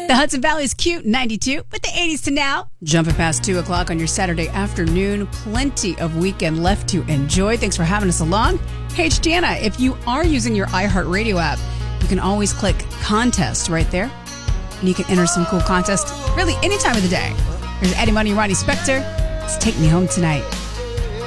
The Hudson Valley's Cute 92 with the 80s to now. Jumping past 2 o'clock on your Saturday afternoon. Plenty of weekend left to enjoy. Thanks for having us along. Hey, it's Jana. If you are using your iHeartRadio app, you can always click contest right there. And you can enter some cool contests really any time of the day. Here's Eddie Money and Ronnie Spector. Let's Take Me Home Tonight.